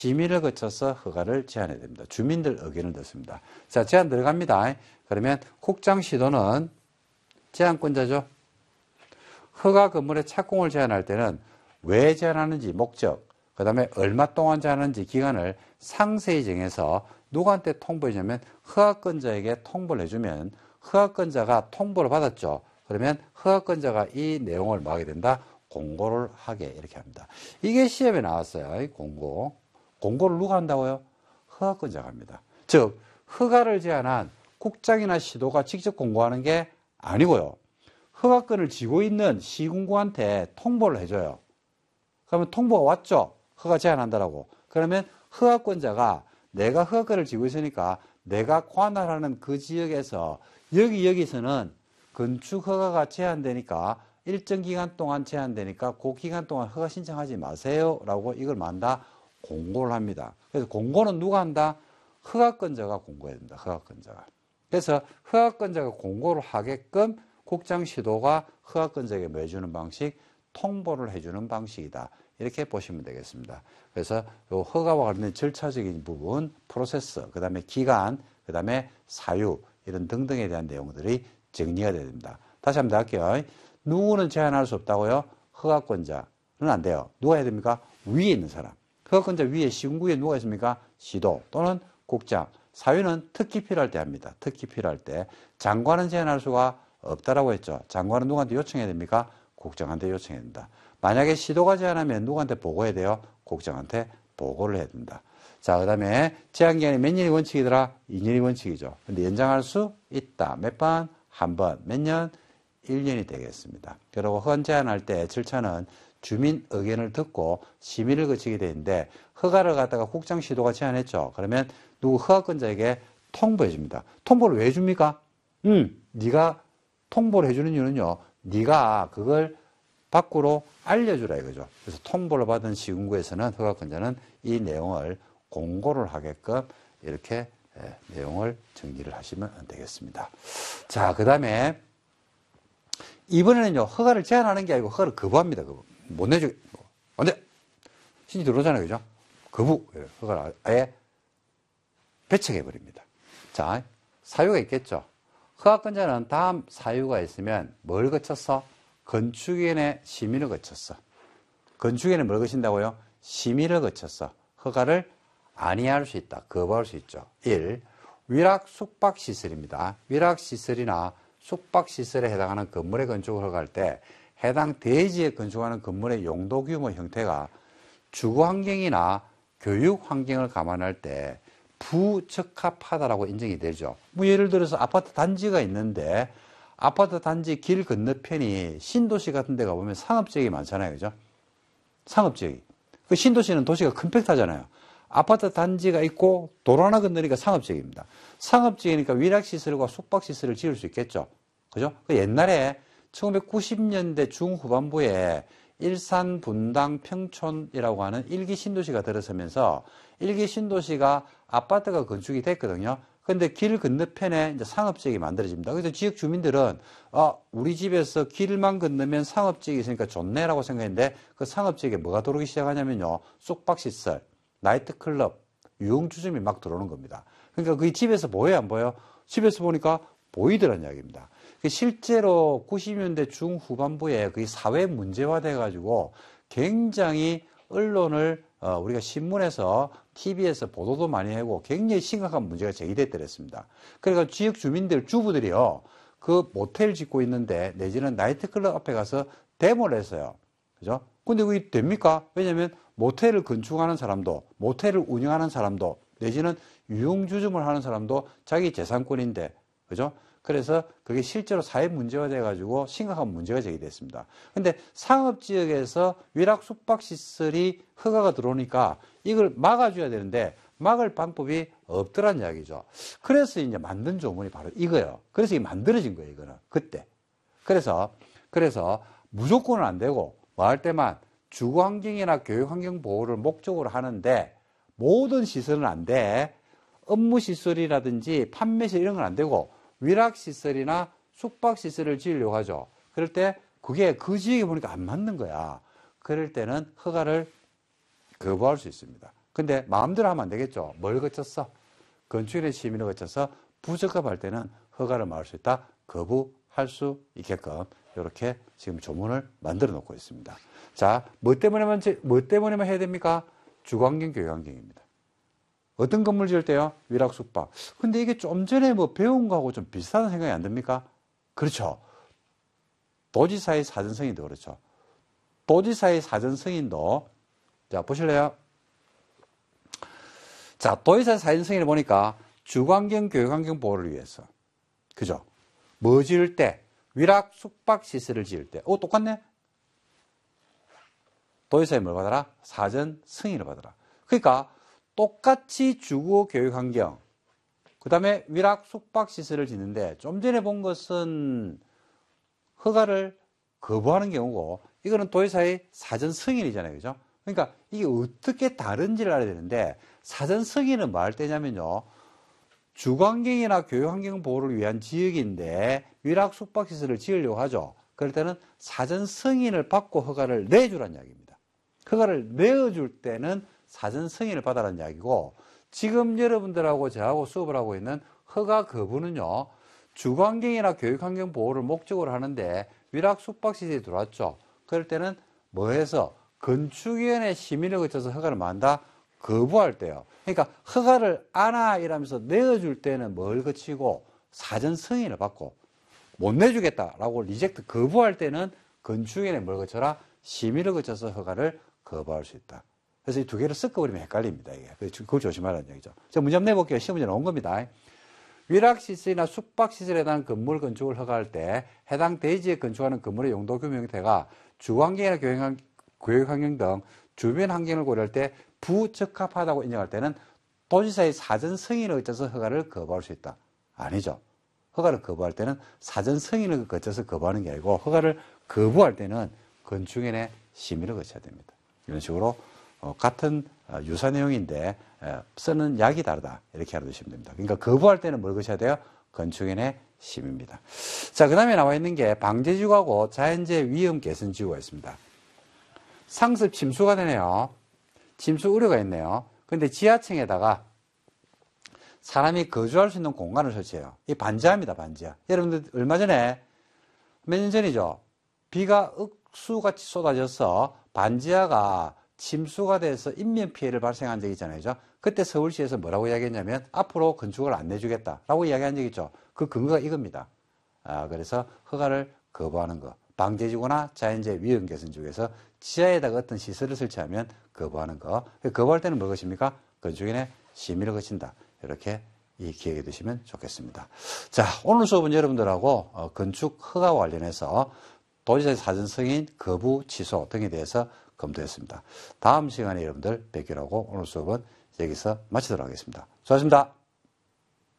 심의를 거쳐서 허가를 제한해야 됩니다. 주민들 의견을 듣습니다. 자, 제한 들어갑니다. 그러면 국장시도는 제한권자죠. 허가 건물의 착공을 제한할 때는 왜 제한하는지 목적, 그 다음에 얼마 동안 제한하는지 기간을 상세히 정해서 누구한테 통보해주냐면 허가권자에게 통보를 해주면 허가권자가 통보를 받았죠. 그러면 허가권자가 이 내용을 뭐 하게 된다? 공고를 하게 이렇게 합니다. 이게 시험에 나왔어요. 공고. 공고를 누가 한다고요? 허가권자가 합니다. 즉 허가를 제한한 국장이나 시도가 직접 공고하는 게 아니고요. 허가권을 쥐고 있는 시군구한테 통보를 해줘요. 그러면 통보가 왔죠. 허가 제한한다라고. 그러면 허가권자가 내가 허가권을 쥐고 있으니까 내가 관할하는 그 지역에서 여기서는 건축 허가가 제한되니까 일정 기간 동안 제한되니까 그 기간 동안 허가 신청하지 마세요 라고 이걸 만다 공고를 합니다. 그래서 공고는 누가 한다? 허가권자가 공고해야 됩니다. 허가권자가. 그래서 허가권자가 공고를 하게끔 국장시도가 허가권자에게 뭐 해주는 방식? 통보를 해주는 방식이다. 이렇게 보시면 되겠습니다. 그래서 이 허가와 관련된 절차적인 부분, 프로세스, 그 다음에 기간, 그 다음에 사유 이런 등등에 대한 내용들이 정리가 돼야 됩니다. 다시 한번 할게요. 누구는 제한할 수 없다고요? 허가권자는 안 돼요. 누가 해야 됩니까? 위에 있는 사람. 허가권자 위에 시군구에 누가 있습니까? 시도 또는 국장. 사유는 특히 필요할 때 합니다. 특히 필요할 때. 장관은 제한할 수가 없다라고 했죠. 장관은 누구한테 요청해야 됩니까? 국장한테 요청해야 된다. 만약에 시도가 제한하면 누구한테 보고해야 돼요? 국장한테 보고를 해야 된다. 자, 그 다음에 제한기간이 몇 년이 원칙이더라? 2년이 원칙이죠. 근데 연장할 수 있다. 몇 번? 한 번. 몇 년? 1년이 되겠습니다. 그리고 허가 제한할 때 절차는 주민 의견을 듣고 심의를 거치게 되는데 허가를 갖다가 국장시도가 제한했죠. 그러면 누구 허가권자에게 통보해 줍니다. 통보를 왜 줍니까? 네가 통보를 해주는 이유는요. 네가 그걸 밖으로 알려주라 이거죠. 그래서 통보를 받은 시군구에서는 허가권자는 이 내용을 공고를 하게끔 이렇게 내용을 정리를 하시면 되겠습니다. 자, 그 다음에 이번에는요, 허가를 제한하는 게 아니고 허가를 거부합니다. 거부. 못 내주, 안 돼! 신이 들어오잖아요. 그죠? 거부. 허가를 아예 배척해버립니다. 자, 사유가 있겠죠. 허가권자는 다음 사유가 있으면 뭘 거쳤어? 건축위원회 심의를 거쳤어. 건축위원회 뭘 거친다고요? 심의를 거쳤어. 허가를 아니할 수 있다. 거부할 수 있죠. 1. 위락 숙박시설입니다. 위락시설이나 숙박시설에 해당하는 건물의 건축을 허가할 때 해당 대지에 건축하는 건물의 용도 규모 형태가 주거환경이나 교육환경을 감안할 때 부적합하다라고 인정이 되죠. 뭐 예를 들어서 아파트 단지가 있는데 아파트 단지 길 건너편이 신도시 같은 데 가보면 상업지역이 많잖아요. 그죠? 상업지역이. 그 신도시는 도시가 컴팩트하잖아요. 아파트 단지가 있고 도로 하나 건너니까 상업지역입니다. 상업지역이니까 위락시설과 숙박시설을 지을 수 있겠죠. 그죠? 그 옛날에 1990년대 중후반부에 일산, 분당, 평촌이라고 하는 일기 신도시가 들어서면서 일기 신도시가 아파트가 건축이 됐거든요. 근데 길 건너편에 이제 상업지역이 만들어집니다. 그래서 지역 주민들은 우리 집에서 길만 건너면 상업지역이 있으니까 좋네라고 생각했는데 그 상업지역에 뭐가 들어오기 시작하냐면요. 숙박시설, 나이트클럽, 유흥주점이 막 들어오는 겁니다. 그러니까 그게 집에서 보여요, 안 보여요? 집에서 보니까 보이더란 이야기입니다. 실제로 90년대 중후반부에 그게 사회 문제화돼가지고 굉장히 언론을 우리가 신문에서 TV에서 보도도 많이 하고 굉장히 심각한 문제가 제기됐더랬습니다. 그러니까 지역 주민들, 주부들이요. 그 모텔 짓고 있는데 내지는 나이트클럽 앞에 가서 데모를 했어요. 그죠? 근데 그게 됩니까? 왜냐면 모텔을 건축하는 사람도, 모텔을 운영하는 사람도, 내지는 유흥주점을 하는 사람도 자기 재산권인데, 그죠? 그래서 그게 실제로 사회 문제가 돼가지고 심각한 문제가 제기됐습니다. 근데 상업지역에서 위락 숙박시설이 허가가 들어오니까 이걸 막아줘야 되는데 막을 방법이 없더란 이야기죠. 그래서 이제 만든 조문이 바로 이거예요. 그래서 이게 만들어진 거예요, 이거는. 그때. 그래서 무조건은 안 되고 뭐 할 때만 주거환경이나 교육환경 보호를 목적으로 하는데 모든 시설은 안 돼. 업무시설이라든지 판매시설 이런 건 안 되고 위락시설이나 숙박시설을 지으려고 하죠. 그럴 때 그게 그 지역에 보니까 안 맞는 거야. 그럴 때는 허가를 거부할 수 있습니다. 근데 마음대로 하면 안 되겠죠. 뭘 거쳤어? 건축인의 심의를 거쳐서 부적합할 때는 허가를 막을 수 있다. 거부할 수 있게끔 이렇게 지금 조문을 만들어 놓고 있습니다. 자, 뭐 때문에만 해야 됩니까? 주거환경, 교육환경입니다. 어떤 건물 지을 때요? 위락, 숙박. 근데 이게 좀 전에 뭐 배운 거하고 좀 비슷한 생각이 안 듭니까? 그렇죠. 도지사의 사전 승인도 그렇죠. 도지사의 사전 승인도, 자, 보실래요? 자, 도지사의 사전 승인을 보니까 주거환경, 교육환경 보호를 위해서. 그죠? 뭐 지을 때? 위락, 숙박 시설을 지을 때. 똑같네? 도지사에 뭘 받아라? 사전 승인을 받아라. 그러니까 똑같이 주거, 교육환경, 그 다음에 위락, 숙박 시설을 짓는데 좀 전에 본 것은 허가를 거부하는 경우고 이거는 도지사의 사전 승인이잖아요. 그죠? 그러니까 이게 어떻게 다른지를 알아야 되는데 사전 승인은 뭐 할 때냐면요. 주거환경이나 교육환경 보호를 위한 지역인데 위락, 숙박 시설을 지으려고 하죠. 그럴 때는 사전 승인을 받고 허가를 내주라는 이야기입니다. 허가를 내어줄 때는 사전 승인을 받아라는 이야기고 지금 여러분들하고 저하고 수업을 하고 있는 허가 거부는요. 주거환경이나 교육환경 보호를 목적으로 하는데 위락, 숙박시설이 들어왔죠. 그럴 때는 뭐 해서 건축위원회 심의를 거쳐서 허가를 만다 거부할 때요. 그러니까 허가를 안아 이러면서 내어줄 때는 뭘 거치고 사전 승인을 받고 못 내주겠다라고 리젝트 거부할 때는 건축위원회 뭘 거쳐라? 심의를 거쳐서 허가를 거부할 수 있다. 그래서 이 두 개를 섞어버리면 헷갈립니다. 이게. 그걸 조심하라는 얘기죠. 제가 문제 한번 내볼게요. 시험 문제 나온 겁니다. 위락시설이나 숙박시설에 대한 건물 건축을 허가할 때 해당 대지에 건축하는 건물의 용도 규모 형태가 주거환경이나 교육환경 등 주변 환경을 고려할 때 부적합하다고 인정할 때는 도지사의 사전 승인을 거쳐서 허가를 거부할 수 있다. 아니죠. 허가를 거부할 때는 사전 승인을 거쳐서 거부하는 게 아니고 허가를 거부할 때는 건축인의 심의를 거쳐야 됩니다. 이런 식으로 같은 유사 내용인데 쓰는 약이 다르다. 이렇게 알아두시면 됩니다. 그러니까 거부할 때는 뭘 거쳐야 돼요? 건축인의 심의입니다. 자, 그 다음에 나와 있는 게 방제지구하고 자연재해 위험 개선지구가 있습니다. 상습 침수가 되네요. 침수 우려가 있네요. 근데 지하층에다가 사람이 거주할 수 있는 공간을 설치해요. 이 반지하입니다, 반지하. 여러분들 얼마 전에 몇 년 전이죠. 비가 억수같이 쏟아져서 반지하가 침수가 돼서 인명피해를 발생한 적이 있잖아요. 그죠? 그때 서울시에서 뭐라고 이야기했냐면 앞으로 건축을 안 내주겠다라고 이야기한 적이 있죠. 그 근거가 이겁니다. 그래서 허가를 거부하는 거. 방제지구나 자연재해 위험 개선지구에서 지하에다가 어떤 시설을 설치하면 거부하는 거. 거부할 때는 무엇입니까? 건축인의 심의를 거친다. 이렇게 이 기억해 두시면 좋겠습니다. 자, 오늘 수업은 여러분들하고 건축 허가와 관련해서 도지사의 사전 승인, 거부, 취소 등에 대해서 검토했습니다. 다음 시간에 여러분들 뵙기로 하고 오늘 수업은 여기서 마치도록 하겠습니다. 수고하셨습니다.